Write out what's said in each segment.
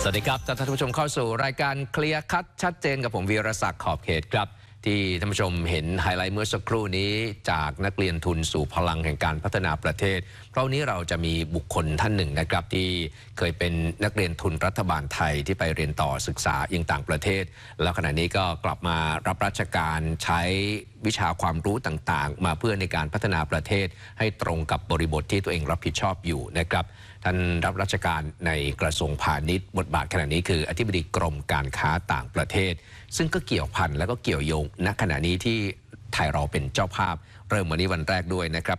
สวัสดีครับท่านผู้ชมเข้าสู่รายการเคลียร์คัดชัดเจนกับผมวีรศักดิ์ขอบเขตครับที่ท่านผู้ชมเห็นไฮไลท์เมื่อสักครู่นี้จากนักเรียนทุนสู่พลังแห่งการพัฒนาประเทศเพราะวันนี้เราจะมีบุคคลท่านหนึ่งนะครับที่เคยเป็นนักเรียนทุนรัฐบาลไทยที่ไปเรียนต่อศึกษายังต่างประเทศแล้วขณะนี้ก็กลับมารับราชการใช้วิชาความรู้ต่างๆมาเพื่อในการพัฒนาประเทศให้ตรงกับบริบทที่ตัวเองรับผิดชอบอยู่นะครับท่านรับราชการในกระทรวงพาณิชย์บทบาทขณะนี้คืออธิบดีกรมการค้าต่างประเทศซึ่งก็เกี่ยวพันและก็เกี่ยวโยงณขณะนี้ที่ไทยเราเป็นเจ้าภาพเริ่มวันนี้วันแรกด้วยนะครับ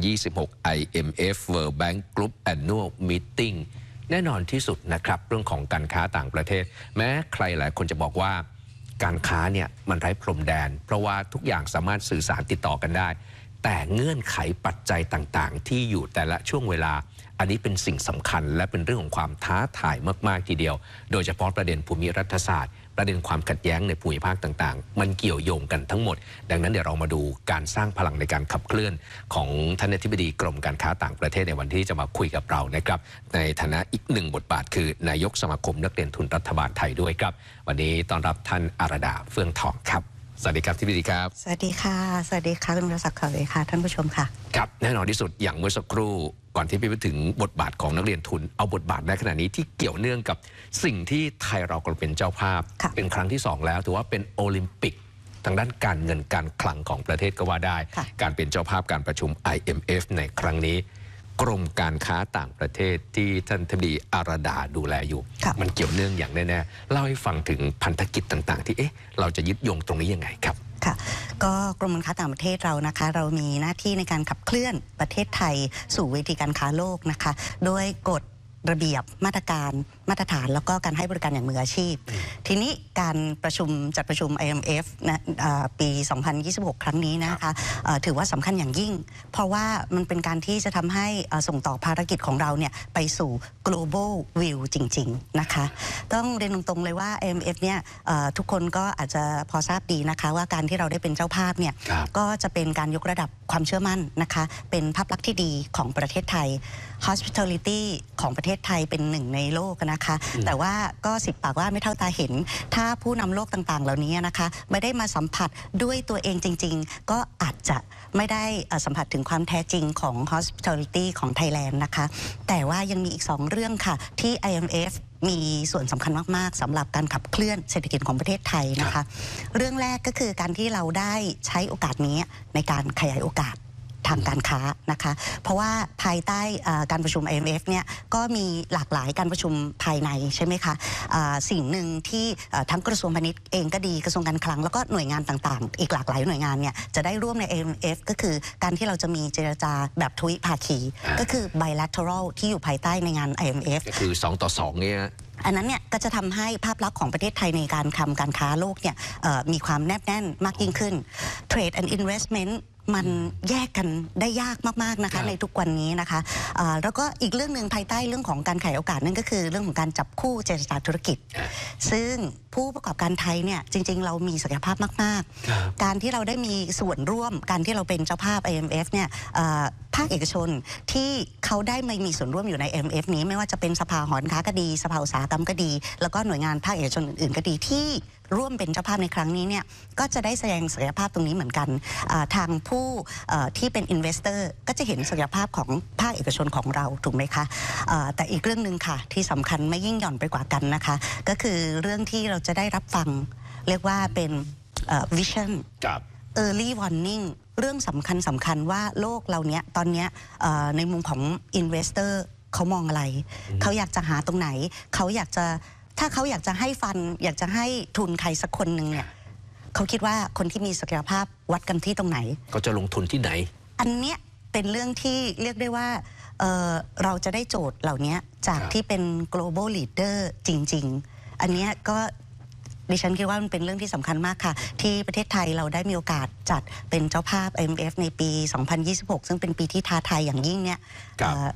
2026 IMF World Bank Group Annual Meeting แน่นอนที่สุดนะครับเรื่องของการค้าต่างประเทศแม้ใครหลายคนจะบอกว่าการค้าเนี่ยมันไร้พรมแดนเพราะว่าทุกอย่างสามารถสื่อสารติดต่อกันได้แต่เงื่อนไขปัจจัยต่างๆที่อยู่แต่ละช่วงเวลาอันนี้เป็นสิ่งสำคัญและเป็นเรื่องของความท้าทายมากๆทีเดียวโดยเฉพาะประเด็นภูมิรัฐศาสตร์ประเด็นความขัดแย้งในภูมิภาคต่างๆมันเกี่ยวโยงกันทั้งหมดดังนั้นเดี๋ยวเรามาดูการสร้างพลังในการขับเคลื่อนของท่านอธิบดีกรมการค้าต่างประเทศในวันที่จะมาคุยกับเรานะครับในฐานะอีกหนึ่งบทบาทคือนายกสมาคมนักเรียนทุนรัฐบาลไทยด้วยครับวันนี้ต้อนรับท่านอารดาเฟื่องทองครับสวัสดีครับอธิบดีครับสวัสดีค่ะสวัสดีค่ะคุณรัศักดิ์ค่ะท่านผู้ชมค่ะครับแน่นอนที่สุดอย่างเมื่อสักครู่ก่อนที่ไปถึงบทบาทของนักเรียนทุนเอาบทบาทในขณะนี้ที่เกี่ยวเนื่องกับสิ่งที่ไทยเรากำลังเป็นเจ้าภาพเป็นครั้งที่2แล้วถือว่าเป็นโอลิมปิกทางด้านการเงินการคลังของประเทศก็ว่าได้การเป็นเจ้าภาพการประชุม IMF ในครั้งนี้กรมการค้าต่างประเทศที่ท่านอธิบดีอาราดาดูแลอยู่มันเกี่ยวเนื่องอย่างแน่ๆเล่าให้ฟังถึงพันธกิจต่างๆที่เราจะยึดโยงตรงนี้ยังไงครับค่ะก็กรมการค้าต่างประเทศเรานะคะเรามีหน้าที่ในการขับเคลื่อนประเทศไทยสู่เวทีการค้าโลกนะคะโดยกฎระเบียบมาตรการมาตรฐานแล้วก็การให้บริการอย่างมืออาชีพทีนี้การจัดประชุม IMF นะปี 2026 ครั้งนี้นะคะถือว่าสำคัญอย่างยิ่งเพราะว่ามันเป็นการที่จะทำให้ส่งต่อภารกิจของเราเนี่ยไปสู่ global view จริงๆนะคะต้องเรียนตรงๆเลยว่า IMF เนี่ยทุกคนก็อาจจะพอทราบดีนะคะว่าการที่เราได้เป็นเจ้าภาพเนี่ยก็จะเป็นการยกระดับความเชื่อมั่นนะคะเป็นภาพลักษณ์ที่ดีของประเทศไทย hospitality ของประเทศไทยเป็นหนึ่งในโลกนะคะแต่ว่าก็สิบปากว่าไม่เท่าตาเห็นถ้าผู้นำโลกต่างๆเหล่านี้นะคะไม่ได้มาสัมผัสด้วยตัวเองจริงๆก็อาจจะไม่ได้สัมผัสถึงความแท้จริงของ hospitality ของไทยแลนด์นะคะแต่ว่ายังมีอีก2เรื่องค่ะที่ IMF มีส่วนสำคัญมากๆสำหรับการขับเคลื่อนเศรษฐกิจของประเทศไทยนะคะเรื่องแรกก็คือการที่เราได้ใช้โอกาสนี้ในการขยายโอกาสทางการค้านะคะเพราะว่าภายใต้การประชุม IMF เนี่ยก็มีหลากหลายการประชุมภายในใช่ไหมคะสิ่งหนึ่งที่ทั้งกระทรวงพาณิชย์เองก็ดีกระทรวงการคลังแล้วก็หน่วยงานต่างๆอีกหลากหลายหน่วยงานเนี่ยจะได้ร่วมใน IMF ก็คือการที่เราจะมีเจรจาแบบทวิภาคีก็คือ bilateral ที่อยู่ภายใต้ในงาน IMF ก็คือ2 ต่อ 2เนี่ยอันนั้นเนี่ยก็จะทำให้ภาพลักษณ์ของประเทศไทยในการทำการค้าโลกเนี่ยมีความแนบแน่นมากยิ่งขึ้น Trade and Investment มันแยกกันได้ยากมากๆนะคะในทุกวันนี้นะคะแล้วก็อีกเรื่องหนึ่งภายใต้เรื่องของการขยายโอกาสนั่นก็คือเรื่องของการจับคู่เจรจาธุรกิจซึ่งผู้ประกอบการไทยเนี่ยจริงๆเรามีศักยภาพมากๆการที่เราได้มีส่วนร่วมการที่เราเป็นเจ้าภาพ IMF เนี่ยภาคเอกชนที่เขาได้มามีส่วนร่วมอยู่ใน IMF นี้ไม่ว่าจะเป็นสภาหอการค้าก็ดีสภาอุตสาหกรรมก็ดีแล้วก็หน่วยงานภาคเอกชนอื่นๆก็ดีที่ร่วมเป็นเจ้าภาพในครั้งนี้เนี่ยก็จะได้แสดงศักยภาพตรงนี้เหมือนกันทางผู้ที่เป็น investor ก็จะเห็นศักยภาพของภาคเอกชนของเราถูกไหมคะแต่อีกเรื่องหนึ่งค่ะที่สำคัญไม่ยิ่งหย่อนไปกว่ากันนะคะก็คือเรื่องที่เราจะได้รับฟังเรียกว่าเป็นvision early warning เรื่องสำคัญว่าโลกเราเนี้ยตอนเนี้ยในมุมของ investor เขามองอะไรเขาอยากจะหาตรงไหนเขาอยากจะถ้าเขาอยากจะให้ฟันอยากจะให้ทุนใครสักคนหนึ่งเนี่ยเขาคิดว่าคนที่มีศักยภาพวัดกันที่ตรงไหนก็จะลงทุนที่ไหนอันเนี้ยเป็นเรื่องที่เรียกได้ว่าเราจะได้โจทย์เหล่านี้จากที่เป็น global leader จริงๆอันเนี้ยก็ดิฉันคิดว่ามันเป็นเรื่องที่สำคัญมากค่ะที่ประเทศไทยเราได้มีโอกาสจัดเป็นเจ้าภาพ IMF ในปี 2026 ซึ่งเป็นปีที่ท้าทายอย่างยิ่งเนี่ย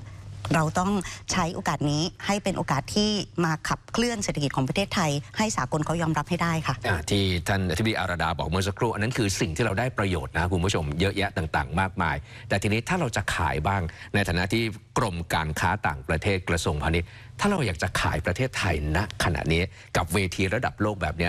เราต้องใช้โอกาสนี้ให้เป็นโอกาสที่มาขับเคลื่อนเศรษฐกิจของประเทศไทยให้สากลเขายอมรับให้ได้ค่ะที่ท่านอธิบดีอาราดาบอกเมื่อสักครู่อันนั้นคือสิ่งที่เราได้ประโยชน์นะคุณผู้ชมเยอะแยะต่างๆมากมายแต่ทีนี้ถ้าเราจะขายบ้างในฐานะที่กรมการค้าต่างประเทศกระทรวงพาณิชย์ถ้าเราอยากจะขายประเทศไทยณขณะนี้กับเวทีระดับโลกแบบนี้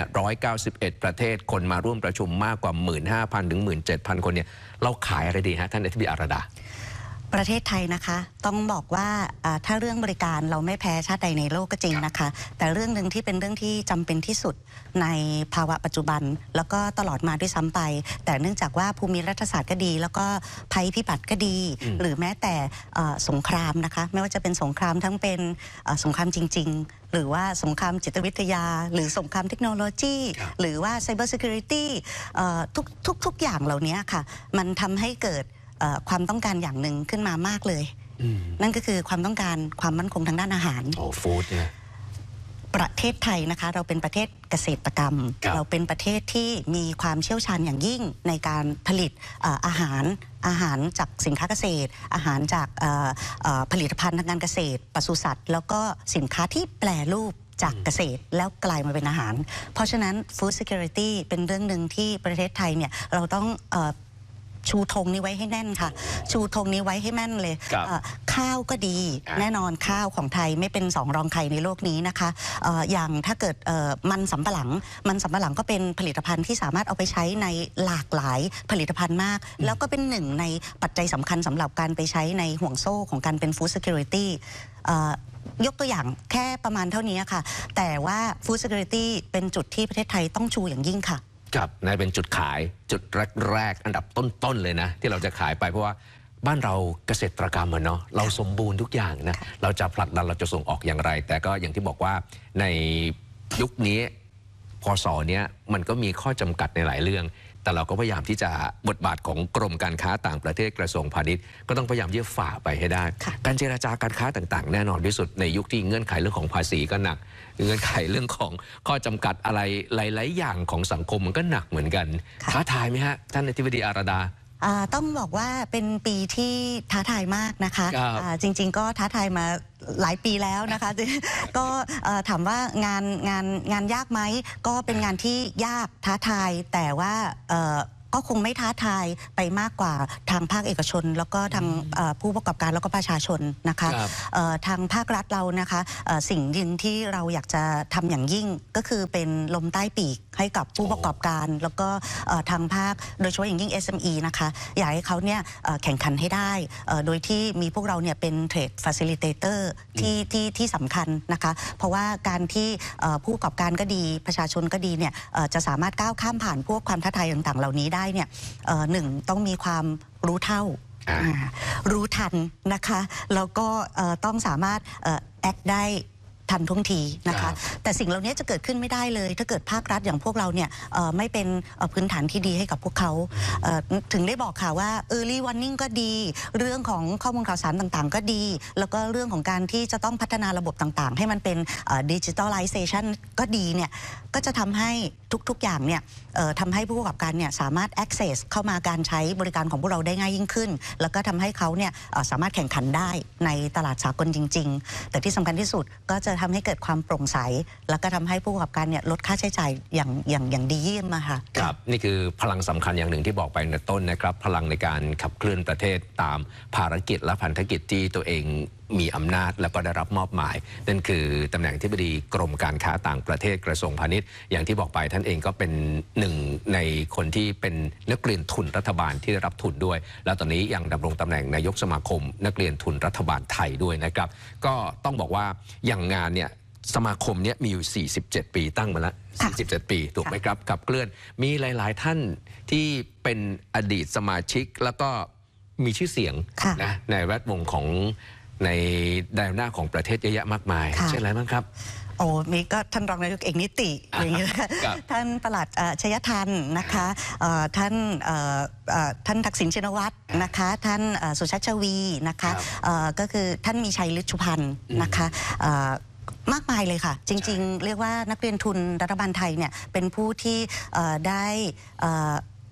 191ประเทศคนมาร่วมประชุมมากกว่า 15,000 ถึง 17,000 คนเนี่ยเราขายอะไรดีฮะท่านอธิบดีอาราดาประเทศไทยนะคะต้องบอกว่าถ้าเรื่องบริการเราไม่แพ้ชาติใดในโลกก็จริงนะคะแต่เรื่องหนึ่งที่เป็นเรื่องที่จำเป็นที่สุดในภาวะปัจจุบันแล้วก็ตลอดมาด้วยซ้ำไปแต่เนื่องจากว่าภูมิรัฐศาสตร์ก็ดีแล้วก็ภัยพิบัติก็ดีหรือแม้แต่สงครามนะคะไม่ว่าจะเป็นสงครามทั้งเป็นสงครามจริงๆหรือว่าสงครามจิตวิทยาหรือสงครามเทคโนโลยีหรือว่า Cyber Security ทุกอย่างเหล่านี้ค่ะมันทำให้เกิดความต้องการอย่างหนึ่งขึ้นมามากเลยนั่นก็คือความต้องการความมั่นคงทางด้านอาหารฟู้ดเนี่ยประเทศไทยนะคะเราเป็นประเทศเกษตรกรรมเราเป็นประเทศที่มีความเชี่ยวชาญอย่างยิ่งในการผลิตอาหารจากสินค้าเกษตรอาหารจากผลิตภัณฑ์ทางการเกษตรปศุสัตว์แล้วก็สินค้าที่แปรรูปจากเกษตรแล้วกลายมาเป็นอาหารเพราะฉะนั้น Food Security เป็นเรื่องหนึ่งที่ประเทศไทยเนี่ยเราต้องชูธงนี้ไว้ให้แน่นค่ะชูธงนี้ไว้ให้แม่นเลยข้าวก็ดีแน่นอนข้าวของไทยไม่เป็นสองรองใครในโลกนี้นะคะอย่างถ้าเกิดมันสำปะหลังก็เป็นผลิตภัณฑ์ที่สามารถเอาไปใช้ในหลากหลายผลิตภัณฑ์มากแล้วก็เป็นหนึ่งในปัจจัยสำคัญสำหรับการไปใช้ในห่วงโซ่ของการเป็น Food Securityยกตัวอย่างแค่ประมาณเท่านี้ค่ะแต่ว่า Food Security เป็นจุดที่ประเทศไทยต้องชูอย่างยิ่งค่ะครับนั่นเป็นจุดขายจุดแรกอันดับต้นเลยนะที่เราจะขายไปเพราะว่าบ้านเราเกษตรกรรมเนาะเราสมบูรณ์ทุกอย่างนะเราจะผลักดันเราจะส่งออกอย่างไรแต่ก็อย่างที่บอกว่าในยุคนี้พศเนี้ยมันก็มีข้อจำกัดในหลายเรื่องแต่เราก็พยายามที่จะบทบาทของกรมการค้าต่างประเทศกระทรวงพาณิชย์ก็ต้องพยายามที่จะฝ่าไปให้ได้การเจรจาการค้าต่างๆแน่นอนที่สุดในยุคที่เงื่อนไขเรื่องของภาษีก็หนักเงื่อนไขเรื่องของข้อจำกัดอะไรหลายๆอย่างของสังคมมันก็หนักเหมือนกันท้าทายไหมฮะท่านอธิบดีอาราดาต้องบอกว่าเป็นปีที่ท้าทายมากนะคะจริงๆก็ท้าทายมาหลายปีแล้วนะคะก็ถามว่างานยากไหมก็เป็นงานที่ยากท้าทายแต่ว่าก็คงไม่ท้าทายไปมากกว่าทางภาคเอกชนแล้วก็ทางผู้ประกอบการแล้วก็ประชาชนนะคะทางภาครัฐเรานะคะสิ่งหนึ่งที่เราอยากจะทำอย่างยิ่งก็คือเป็นลมใต้ปีกให้กับผู้ประกอบการแล้วก็ทางภาคโดยเฉพาะอย่างยิ่ง SME นะคะอยากให้เขาเนี่ยแข่งขันให้ได้โดยที่มีพวกเราเนี่ยเป็นเทรดฟาซิลิเตเตอร์ที่สำคัญนะคะเพราะว่าการที่ผู้ประกอบการก็ดีประชาชนก็ดีเนี่ยจะสามารถก้าวข้ามผ่านพวกความท้าทายต่างๆเหล่านี้ได้เนี่ยหนึ่งต้องมีความรู้เท่ารู้ทันนะคะแล้วก็ต้องสามารถแอคได้ทันท่วงทีนะคะแต่สิ่งเหล่านี้จะเกิดขึ้นไม่ได้เลยถ้าเกิดภาครัฐอย่างพวกเราเนี่ยไม่เป็นพื้นฐานที่ดีให้กับพวกเขาถึงได้บอกค่ะว่า early warning ก็ดีเรื่องของข้อมูลข่าวสารต่างๆก็ดีแล้วก็เรื่องของการที่จะต้องพัฒนาระบบต่างๆให้มันเป็น digitalization ก็ดีเนี่ยก็จะทำให้ทุกๆอย่างเนี่ยทำให้ผู้ประกอบการเนี่ยสามารถ access เข้ามาการใช้บริการของพวกเราได้ง่ายยิ่งขึ้นแล้วก็ทำให้เขาเนี่ยสามารถแข่งขันได้ในตลาดสากลจริงๆแต่ที่สำคัญที่สุดก็จะทำให้เกิดความโปร่งใสแล้วก็ทำให้ผู้ประกอบการเนี่ยลดค่าใช้จ่ายอย่างดีเยี่ยมมาค่ะครับนี่คือพลังสำคัญอย่างหนึ่งที่บอกไปในต้นนะครับพลังในการขับเคลื่อนประเทศตามภารกิจและพันธกิจที่ตัวเองมีอำนาจแล้วก็ได้รับมอบหมายนั่นคือตำแหน่งที่ปรึกษากรมการค้าต่างประเทศกระทรวงพาณิชย์อย่างที่บอกไปท่านเองก็เป็นหนึ่งในคนที่เป็นนักเรียนทุนรัฐบาลที่ได้รับทุนด้วยแล้วตอนนี้ยังดำรงตำแหน่งนายกสมาคมนักเรียนทุนรัฐบาลไทยด้วยนะครับก็ต้องบอกว่าอย่างงานเนี่ยสมาคมนี้มีอยู่47 ปีตั้งมาแล้ว47 ปีถูกไหมครับขับเคลื่อนมีหลายๆท่านที่เป็นอดีตสมาชิกแล้วก็มีชื่อเสียงนะในแวดวงของในแนวหน้าของประเทศเยอะแยะมากมายเช่นอะไรบ้างครับโอ้มีก็ท่านรองนายกเอกนิติอย่างเงี้ยท่านปลัดชัยทันนะคะท่านทักษิณชินวัตรนะคะท่านสุชาติชวีนะคะก็คือท่านมีชัยฤชุพันธ์นะคะมากมายเลยค่ะจริงๆเรียกว่านักเรียนทุนรัฐบาลไทยเนี่ยเป็นผู้ที่ได้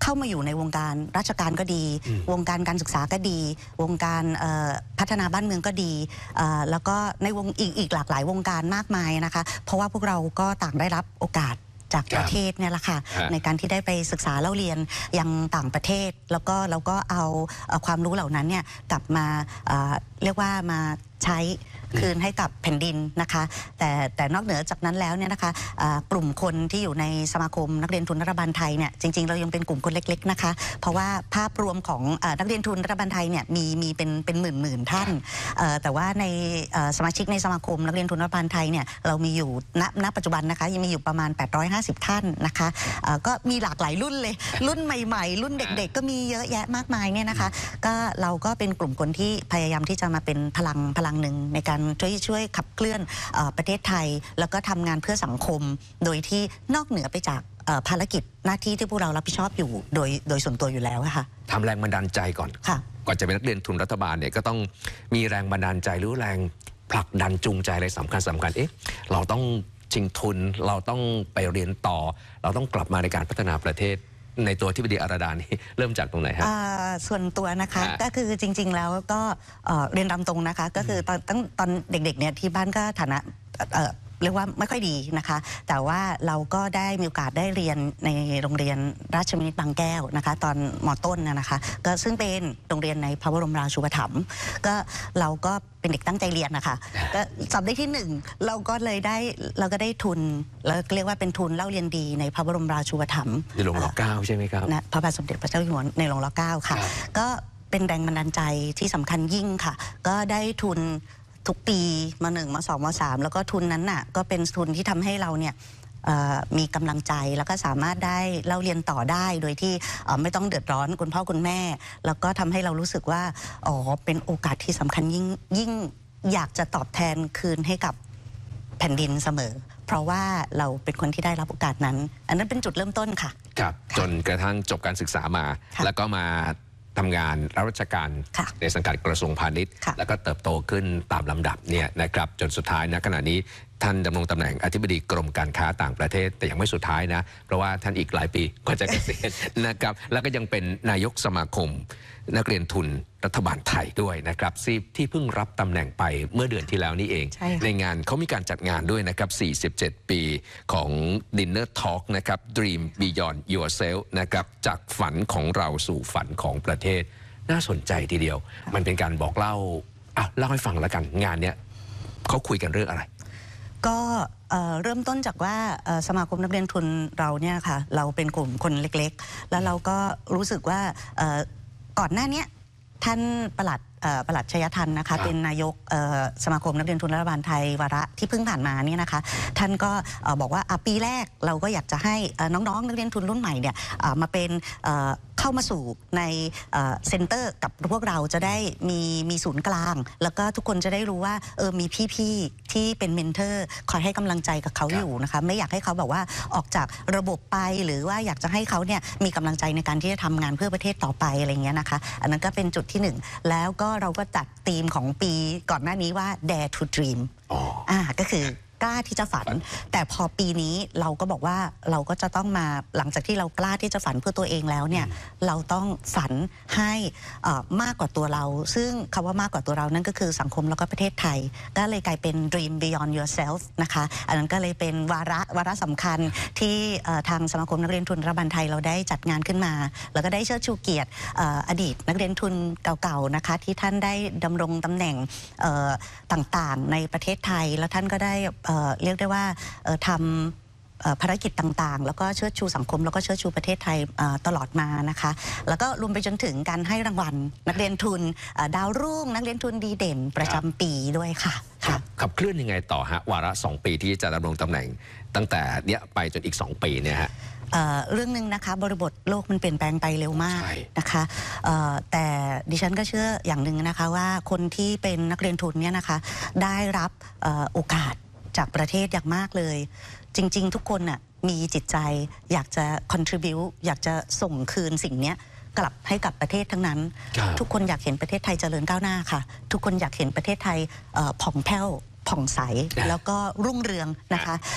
เข้ามาอยู่ในวงการราชการก็ดีวงการการศึกษาก็ดีวงการพัฒนาบ้านเมืองก็ดีแล้วก็ในวงอีกหลากหลายวงการมากมายนะคะเพราะว่าพวกเราก็ต่างได้รับโอกาสจากประเทศเนี่ยแหละค่ะในการที่ได้ไปศึกษาเล่าเรียนยังต่างประเทศแล้วก็เราก็เอาความรู้เหล่านั้นเนี่ยกลับมาเรียกว่ามาใช้คืนให้กับแผ่นดินนะคะแต่นอกเหนือจากนั้นแล้วเนี่ยนะคะกลุ่มคนที่อยู่ในสมาคมนักเรียนทุนรัฐบาลไทยเนี่ยจริงๆเรายังเป็นกลุ่มคนเล็กๆนะคะเพราะว่าภาพรวมของนักเรียนทุนรัฐบาลไทยเนี่ยมีเป็นหมื่นท่านแต่ว่าในสมาชิกในสมาคมนักเรียนทุนรัฐบาลไทยเนี่ยเรามีอยู่ณปัจจุบันนะคะยังมีอยู่ประมาณ850ท่านนะคะก็มีหลากหลายรุ่นเลยรุ่นใหม่ๆรุ่นเด็กๆก็มีเยอะแยะมากมายเนี่ยนะคะก็เราก็เป็นกลุ่มคนที่พยายามที่จะมาเป็นพลังหนึ่งในการช่วยขับเคลื่อนประเทศไทยแล้วก็ทำงานเพื่อสังคมโดยที่นอกเหนือไปจากภารกิจหน้าที่ที่พวกเรารับผิดชอบอยู่โดยส่วนตัวอยู่แล้วค่ะทำแรงบันดาลใจก่อนก่อนจะเป็นนักเรียนทุนรัฐบาลเนี่ยก็ต้องมีแรงบันดาลใจหรือแรงผลักดันจูงใจอะไรสำคัญเราต้องชิงทุนเราต้องไปเรียนต่อเราต้องกลับมาในการพัฒนาประเทศในตัวที่ปดีอาราดานี่เริ่มจากตรงไหนครับส่วนตัวนะคะก็คือจริงๆแล้วก็เรียนตามตรงนะคะก็คือตอนเด็กๆเนี่ยที่บ้านก็ฐานะเรียกว่าไม่ค่อยดีนะคะแต่ว่าเราก็ได้มีโอกาสได้เรียนในโรงเรียนราชวินิตบางแก้วนะคะตอนม.ต้นนะคะก็ซึ่งเป็นโรงเรียนในพระบรมราชูปถัมภ์ก็เราก็เป็นเด็กตั้งใจเรียนนะคะก็สอบได้ที่1เราก็ได้ทุนแล้วเรียกว่าเป็นทุนเล่าเรียนดีในพระบรมราชูปถัมภ์ในหลวงร.9ใช่ไหมครับนะพระบาทสมเด็จพระเจ้าอยู่หัวในหลวงร.9ค่ะก็เป็นแรงบันดาลใจที่สำคัญยิ่งค่ะก็ได้ทุนทุกปีม.1 ม.2 ม.3 แล้วก็ทุนนั้นน่ะก็เป็นทุนที่ทำให้เราเนี่ยมีกำลังใจแล้วก็สามารถได้เล่าเรียนต่อได้โดยที่ไม่ต้องเดือดร้อนคุณพ่อคุณแม่แล้วก็ทำให้เรารู้สึกว่าเป็นโอกาสที่สำคัญยิ่งอยากจะตอบแทนคืนให้กับแผ่นดินเสมอเพราะว่าเราเป็นคนที่ได้รับโอกาสนั้นอันนั้นเป็นจุดเริ่มต้นค่ะครับจนกระทั่งจบการศึกษามาแล้วก็มาทำงานรับราชการในสังกัดกระทรวงพาณิชย์แล้วก็เติบโตขึ้นตามลำดับเนี่ยนะครับจนสุดท้ายณขณะนี้ท่านดำรงตำแหน่งอธิบดีกรมการค้าต่างประเทศแต่ยังไม่สุดท้ายนะเพราะว่าท่านอีกหลายปีก็จะเกษียณนะครับแล้วก็ยังเป็นนายกสมาคมนักเรียนทุนรัฐบาลไทยด้วยนะครับที่เพิ่งรับตำแหน่งไปเมื่อเดือนที่แล้วนี่เองในงานเขามีการจัดงานด้วยนะครับ47ปีของ Dinner Talk นะครับ Dream Beyond Yourself นะครับจากฝันของเราสู่ฝันของประเทศน่าสนใจทีเดียวมันเป็นการบอกเล่าเล่าให้ฟังแล้วกันงานเนี้ยเขาคุยกันเรื่องอะไรก็เริ่มต้นจากว่าสมาคมนักเรียนทุนเราเนี่ยค่ะเราเป็นกลุ่มคนเล็กๆแล้วเราก็รู้สึกว่าก่อนหน้านี้ท่านปลัดชยทันนะคะเป็นนายกสมาคมนักเรียนทุนรัฐบาลไทยวาระที่เพิ่งผ่านมาเนี่ยนะคะท่านก็บอกว่าปีแรกเราก็อยากจะให้น้องๆนักเรียนทุนรุ่นใหม่เนี่ยมาเป็นเข้ามาสู่ในเซ็นเตอร์กับพวกเราจะได้มีศูนย์กลางแล้วก็ทุกคนจะได้รู้ว่ามีพี่ๆที่เป็นเมนเทอร์คอยให้กำลังใจกับเขาอยู่นะคะไม่อยากให้เขาแบบว่าออกจากระบบไปหรือว่าอยากจะให้เขาเนี่ยมีกำลังใจในการที่จะทำงานเพื่อประเทศต่อไปอะไรเงี้ยนะคะอันนั้นก็เป็นจุดที่1แล้วก็เราก็จัดธีมของปีก่อนหน้านี้ว่า Dare to Dream ก็คือกล้าที่จะฝันแต่พอปีนี้เราก็บอกว่าเราก็จะต้องมาหลังจากที่เรากล้าที่จะฝันเพื่อตัวเองแล้วเนี่ยเราต้องฝันให้มากกว่าตัวเราซึ่งคำว่ามากกว่าตัวเรานั่นก็คือสังคมแล้วก็ประเทศไทยก็เลยกลายเป็น Dream Beyond Yourself นะคะอันนั้นก็เลยเป็นวาระสำคัญที่ทางสมาคมนักเรียนทุนรัฐบาลไทยเราได้จัดงานขึ้นมาแล้วก็ได้เชิดชูเกียรติอดีตนักเรียนทุนเก่าๆนะคะที่ท่านได้ดำรงตำแหน่งต่างๆในประเทศไทยแล้วท่านก็ได้เรียกได้ว่าทำภารกิจต่างๆแล้วก็เชิดชูสังคมแล้วก็เชิดชูประเทศไทยตลอดมานะคะแล้วก็รวมไปจนถึงการให้รางวัลนักเรียนทุนดาวรุ่งนักเรียนทุนดีเด่นประจำปีด้วยค่ะขับเคลื่อนยังไงต่อฮะวาระ2ปีที่จะดำรงตำแหน่งตั้งแต่เนี้ยไปจนอีก2ปีเนี่ยฮะเรื่องหนึ่งนะคะบริบทโลกมันเปลี่ยนแปลงไปเร็วมากนะคะแต่ดิฉันก็เชื่ออย่างหนึ่งนะคะว่าคนที่เป็นนักเรียนทุนเนี่ยนะคะได้รับโอกาสจากประเทศอย่างมากเลยจริงๆทุกคนน่ะมีจิตใจอยากจะ contribute อยากจะส่งคืนสิ่งนี้กลับให้กับประเทศทั้งนั้นทุกคนอยากเห็นประเทศไทยเจริญก้าวหน้าค่ะทุกคนอยากเห็นประเทศไทยผ่องแผ้วผ่องใสแล้วก็รุ่งเรืองนะคะ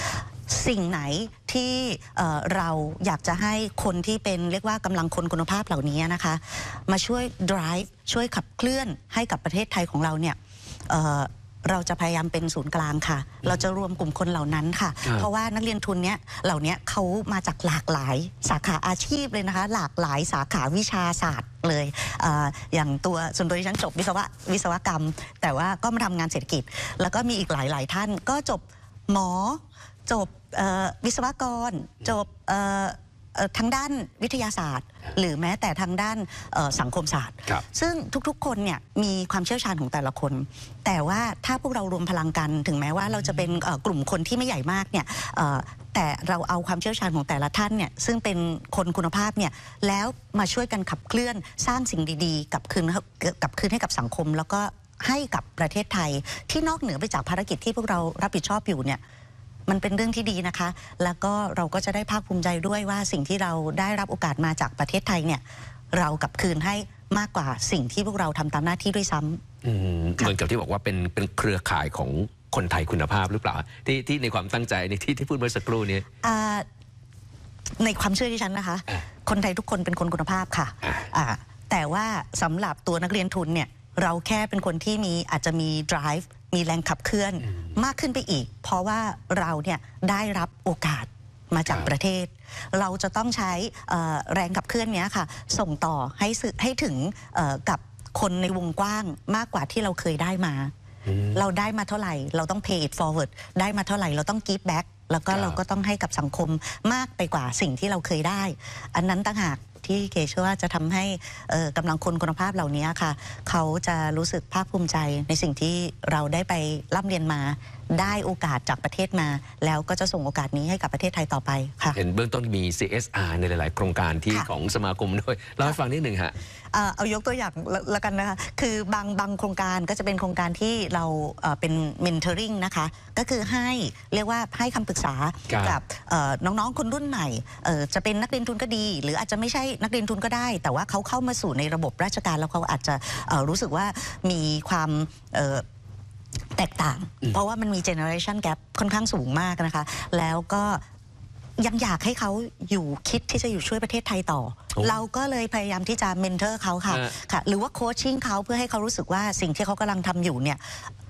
สิ่งไหนที่เราอยากจะให้คนที่เป็นเรียกว่ากำลังคนคุณภาพเหล่านี้นะคะมาช่วย drive ช่วยขับเคลื่อนให้กับประเทศไทยของเราเนี่ยเราจะพยายามเป็นศูนย์กลางค่ะเราจะรวมกลุ่มคนเหล่านั้นค่ะเพราะว่านักเรียนทุนเนี้ยเหล่านี้เขามาจากหลากหลายสาขาอาชีพเลยนะคะหลากหลายสาขาวิชาศาสตร์เลยอย่างส่วนตัวที่ฉันจบวิศวกรรมแต่ว่าก็มาทำงานเศรษฐกิจแล้วก็มีอีกหลายท่านก็จบหมอจบวิศวกรจบทางด้านวิทยาศาสตร์หรือแม้แต่ทางด้านสังคมศาสตร์ซึ่งทุกๆคนเนี่ยมีความเชี่ยวชาญของแต่ละคนแต่ว่าถ้าพวกเรารวมพลังกันถึงแม้ว่าเราจะเป็นกลุ่มคนที่ไม่ใหญ่มากเนี่ยแต่เราเอาความเชี่ยวชาญของแต่ละท่านเนี่ยซึ่งเป็นคนคุณภาพเนี่ยแล้วมาช่วยกันขับเคลื่อนสร้างสิ่งดีๆกลับคืนให้กับสังคมแล้วก็ให้กับประเทศไทยที่นอกเหนือไปจากภารกิจที่พวกเรารับผิดชอบอยู่เนี่ยมันเป็นเรื่องที่ดีนะคะแล้วก็เราก็จะได้ภาคภูมิใจด้วยว่าสิ่งที่เราได้รับโอกาสมาจากประเทศไทยเนี่ยเรากลับคืนให้มากกว่าสิ่งที่พวกเราทำตามหน้าที่ด้วยซ้ำเหมือนกับที่บอกว่าเป็นเครือข่ายของคนไทยคุณภาพหรือเปล่าที่ในความตั้งใจในที่พูดเมื่อสักครู่นี้ในความเชื่อที่ฉันนะคะคนไทยทุกคนเป็นคนคุณภาพค่ะแต่ว่าสำหรับตัวนักเรียนทุนเนี่ยเราแค่เป็นคนที่อาจจะมี drive มีแรงขับเคลื่อนมากขึ้นไปอีกเพราะว่าเราเนี่ยได้รับโอกาสมาจากประเทศเราจะต้องใช้แรงขับเคลื่อนนี้ค่ะส่งต่อให้ถึงกับคนในวงกว้างมากกว่าที่เราเคยได้มาเราได้มาเท่าไหร่เราต้อง pay it forward ได้มาเท่าไหร่เราต้อง give back แล้วก็เราก็ต้องให้กับสังคมมากไปกว่าสิ่งที่เราเคยได้อันนั้นต่างหากที่เก๋เชื่อว่าจะทำให้กำลังคนคุณภาพเหล่านี้ค่ะเขาจะรู้สึกภาคภูมิใจในสิ่งที่เราได้ไปร่ำเรียนมาได้โอกาสจากประเทศมาแล้วก็จะส่งโอกาสนี้ให้กับประเทศไทยต่อไปค่ะเห็นเบื้องต้นมี CSR ในหลายๆโครงการที่ของสมาคมด้วยเล่าให้ฟังนิดหนึ่งฮะเอายกตัวอย่างแล้วกันนะคะคือบางโครงการก็จะเป็นโครงการที่เราเป็น mentoring นะคะก็คือให้เรียกว่าให้คำปรึกษากับน้องๆคนรุ่นใหม่จะเป็นนักเรียนทุนก็ดีหรืออาจจะไม่ใช่นักเรียนทุนก็ได้แต่ว่าเขาเข้ามาสู่ในระบบราชการแล้วเขาอาจจะรู้สึกว่ามีความแตกต่างเพราะว่ามันมี generation gap ค่อนข้างสูงมากนะคะแล้วก็ยังอยากให้เขาอยู่คิดที่จะอยู่ช่วยประเทศไทยต่อเราก็เลยพยายามที่จะเมนเทอร์เขาค่ะหรือว่าโคชชิ่งเขาเพื่อให้เขารู้สึกว่าสิ่งที่เขากำลังทำอยู่เนี่ย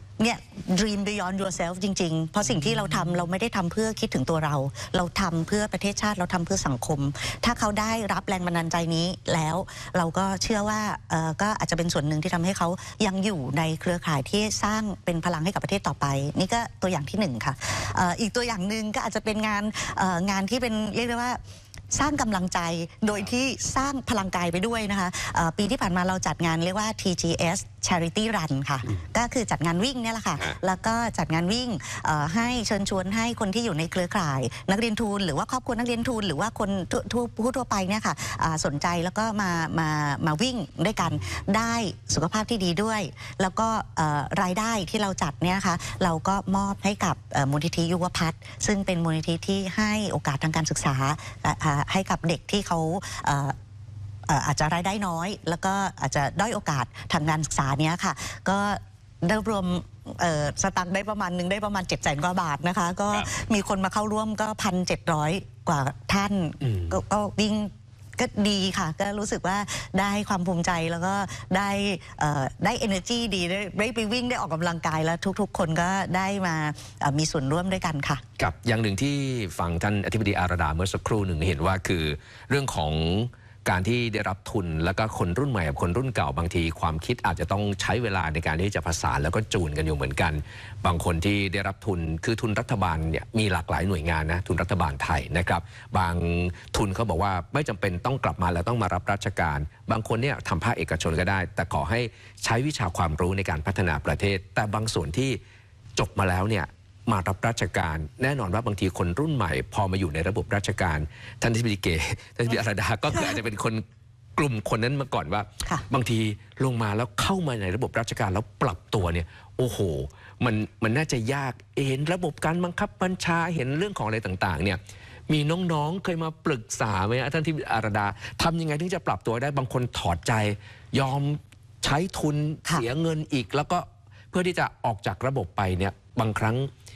dream beyond yourself จริงๆเพราะสิ่งที่เราทำเราไม่ได้ทำเพื่อคิดถึงตัวเราทำเพื่อประเทศชาติเราทำเพื่อสังคมถ้าเขาได้รับแรงบันดาลใจนี้แล้วเราก็เชื่อว่าก็อาจจะเป็นส่วนหนึ่งที่ทำให้เขายังอยู่ในเครือข่ายที่สร้างเป็นพลังให้กับประเทศต่อไปนี่ก็ตัวอย่างที่1ค่ะอีกตัวอย่างหนึ่งก็อาจจะเป็นงานที่เป็นเรียกได้ว่าสร้างกำลังใจโดยที่สร้างพลังกายไปด้วยนะคะปีที่ผ่านมาเราจัดงานเรียกว่า TGS Charity Run ค่ะก็คือจัดงานวิ่งเนี่ยแหละค่ะแล้วก็จัดงานวิ่งให้เชิญชวนให้คนที่อยู่ในเครือข่ายนักเรียนทุนหรือว่าครอบครัวนักเรียนทุนหรือว่าคนทั่วไปเนี่ยค่ะสนใจแล้วก็มาวิ่งด้วยกันได้สุขภาพที่ดีด้วยแล้วก็รายได้ที่เราจัดเนี่ยค่ะเราก็มอบให้กับมูลนิธิยุวพัฒน์ซึ่งเป็นมูลนิธิที่ให้โอกาสทางการศึกษาให้กับเด็กที่เขาอาจจะรายได้น้อยแล้วก็อาจจะด้อยโอกาสทางการศึกษาเนี้ยค่ะก็ได้รวมสตังค์ได้ประมาณ700,000 กว่าบาทนะคะก็มีคนมาเข้าร่วมก็ 1,700 กว่าท่านก็วิ่งก็ดีค่ะก็รู้สึกว่าได้ความภูมิใจแล้วก็ได้ energy ดีได้ไปวิ่งได้ออกกำลังกายแล้วทุกๆคนก็ได้มามีส่วนร่วมด้วยกันค่ะกับอย่างหนึ่งที่ฟังท่านอธิบดีอาราดาเมื่อสักครู่หนึ่งเห็นว่าคือเรื่องของการที่ได้รับทุนแล้วก็คนรุ่นใหม่กับคนรุ่นเก่าบางทีความคิดอาจจะต้องใช้เวลาในการที่จะผสานแล้วก็จูนกันอยู่เหมือนกันบางคนที่ได้รับทุนคือทุนรัฐบาลเนี่ยมีหลากหลายหน่วยงานนะทุนรัฐบาลไทยนะครับบางทุนเขาบอกว่าไม่จำเป็นต้องกลับมาแล้วต้องมารับราชการบางคนเนี่ยทำภาคเอกชนก็ได้แต่ขอให้ใช้วิชาความรู้ในการพัฒนาประเทศแต่บางส่วนที่จบมาแล้วเนี่ยมารับราชการแน่นอนว่าบางทีคนรุ่นใหม่พอมาอยู่ในระบบราชการท่านอธิบดีเก๋ท่านอธิบดีอาราดาก็คืออาจจะเป็นคนกลุ่มคนนั้นมาก่อนว่าบางทีลงมาแล้วเข้ามาในระบบราชการแล้วปรับตัวเนี่ยโอ้โหมันน่าจะยากเห็นระบบการบังคับบัญชาเห็นเรื่องของอะไรต่างๆเนี่ยมีน้องๆเคยมาปรึกษาไหมท่านอธิบดีอาราดาทำยังไงถึงจะปรับตัวได้บางคนถอดใจยอมใช้ทุนเสียเงินอีกแล้วก็เพื่อที่จะออกจากระบบไปเนี่ยบางครั้ง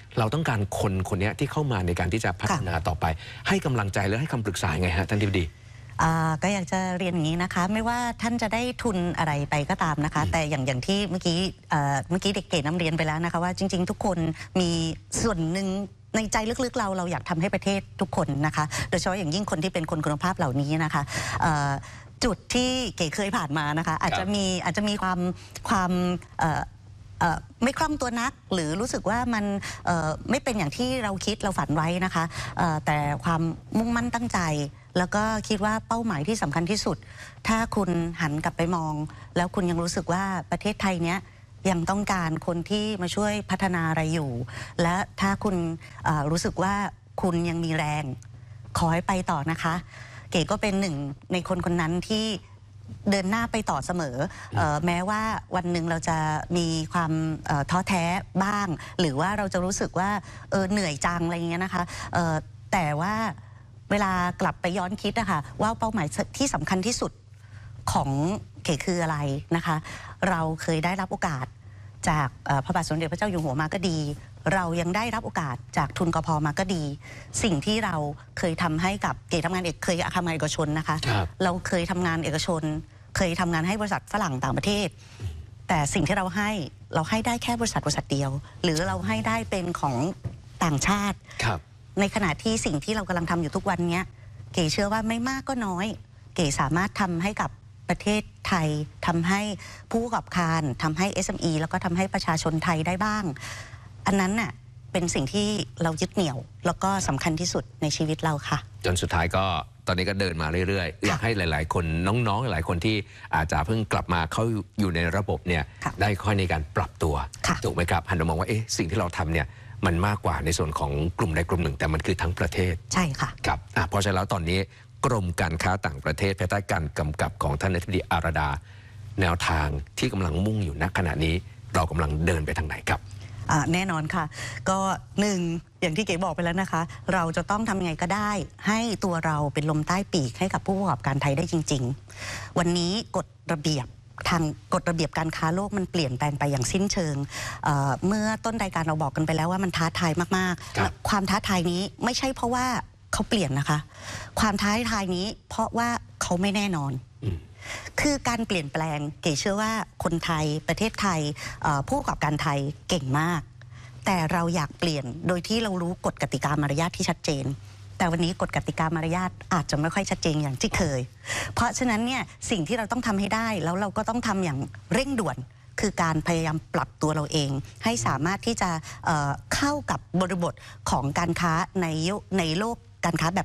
เราต้องการคนนี้ที่เข้ามาในการที่จะพัฒนาต่อไปให้กำลังใจและให้คำปรึกษาไงฮะท่านทิบดีก็อยากจะเรียนอย่างนี้นะคะไม่ว่าท่านจะได้ทุนอะไรไปก็ตามนะคะแต่อย่างที่เมื่อกี้เด็กเก๋นำเรียนไปแล้วนะคะว่าจริงๆทุกคนมีส่วนหนึ่งในใจลึกๆเราอยากทำให้ประเทศทุกคนนะคะโดยเฉพาะอย่างยิ่งคนที่เป็นคนคุณภาพเหล่านี้นะคะจุดที่เก๋เคยผ่านมานะคะอาจจะมีความไม่คล่องตัวนักหรือรู้สึกว่ามันไม่เป็นอย่างที่เราคิดเราฝันไว้นะคะแต่ความมุ่งมั่นตั้งใจแล้วก็คิดว่าเป้าหมายที่สำคัญที่สุดถ้าคุณหันกลับไปมองแล้วคุณยังรู้สึกว่าประเทศไทยเนี้ยยังต้องการคนที่มาช่วยพัฒนาอะไรอยู่และถ้าคุณรู้สึกว่าคุณยังมีแรงขอให้ไปต่อนะคะเก๋ก็เป็นหนึ่งในคนนั้นที่เดินหน้าไปต่อเสมอแม้ว่าวันหนึ่งเราจะมีความท้อแท้บ้างหรือว่าเราจะรู้สึกว่าเหนื่อยจังอะไรอย่างเงี้ยนะคะแต่ว่าเวลากลับไปย้อนคิดนะคะว่าเป้าหมายที่สำคัญที่สุดของเก๋คืออะไรนะคะเราเคยได้รับโอกาสจากพระบาทสมเด็จพระเจ้าอยู่หัวมาก็ดีเรายังได้รับโอกาสจากทุนกพ.มาก็ดีสิ่งที่เราเคยทำให้กับเก๋ทำงานเคยทำงานเอกชนนะคะเราเคยทำงานเอกชนเคยทำงานให้บริษัทฝรั่งต่างประเทศแต่สิ่งที่เราให้ได้แค่บริษัทเดียวหรือเราให้ได้เป็นของต่างชาติในขณะที่สิ่งที่เรากำลังทำอยู่ทุกวันนี้เก๋เชื่อว่าไม่มากก็น้อยเก๋สามารถทำให้กับประเทศไทยทำให้ผู้ประกอบการทำให้ SME แล้วก็ทำให้ประชาชนไทยได้บ้างอันนั้นน่ะเป็นสิ่งที่เรายึดเหนี่ยวแล้วก็สำคัญที่สุดในชีวิตเราค่ะจนสุดท้ายก็ตอนนี้ก็เดินมาเรื่อยๆอยากให้หลายๆคนน้องๆหลายคนที่อาจจะเพิ่งกลับมาเข้าอยู่ในระบบเนี่ยได้ค่อยในการปรับตัวถูกไหมครับหันมามองว่าสิ่งที่เราทำเนี่ยมันมากกว่าในส่วนของกลุ่มใดกลุ่มหนึ่งแต่มันคือทั้งประเทศใช่ค่ะครับเพราะฉะนั้นแล้วตอนนี้กรมการค้าต่างประเทศภายใต้การกำกับของท่านอธิบดีอาราดาแนวทางที่กำลังมุ่งอยู่ณขณะนี้เรากำลังเดินไปทางไหนครับแน่นอนค่ะก็หนึ่งอย่างที่เก๋บอกไปแล้วนะคะเราจะต้องทำไงก็ได้ให้ตัวเราเป็นลมใต้ปีกให้กับผู้ประกอบการไทยได้จริงๆวันนี้กฎระเบียบการค้าโลกมันเปลี่ยนแปลงไปอย่างสิ้นเชิงเมื่อต้นรายการเราบอกกันไปแล้วว่ามันท้าทายมากๆความท้าทายนี้ไม่ใช่เพราะว่าเขาเปลี่ยนนะคะความท้าทายนี้เพราะว่าเขาไม่แน่นอนคือการเปลี่ยนแปลงเก๋เชื่อว่าคนไทยประเทศไทยผู้ประกอบการไทยเก่งมากแต่เราอยากเปลี่ยนโดยที่เรารู้กฎกติกามารยาทที่ชัดเจนแต่วันนี้กฎกติกามารยาทอาจจะไม่ค่อยชัดเจนอย่างที่เคยเพราะฉะนั้นเนี่ยสิ่งที่เราต้องทำให้ได้แล้วเราก็ต้องทำอย่างเร่งด่วนคือการพยายามปรับตัวเราเองให้สามารถที่จะเข้ากับบริบทของการค้าในโลกการค้าแบบ